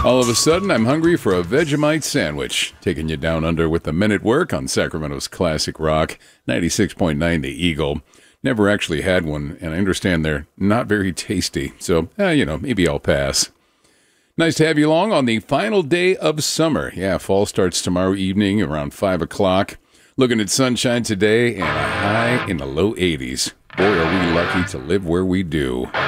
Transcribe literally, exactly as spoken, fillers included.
All of a sudden, I'm hungry for a Vegemite sandwich. Taking you down under with the Men at Work on Sacramento's Classic Rock, ninety-six point nine The Eagle. Never actually had one, and I understand they're not very tasty. So, eh, you know, maybe I'll pass. Nice to have you along on the final day of summer. Yeah, fall starts tomorrow evening around five o'clock. Looking at sunshine today and a high in the low eighties. Boy, are we lucky to live where we do.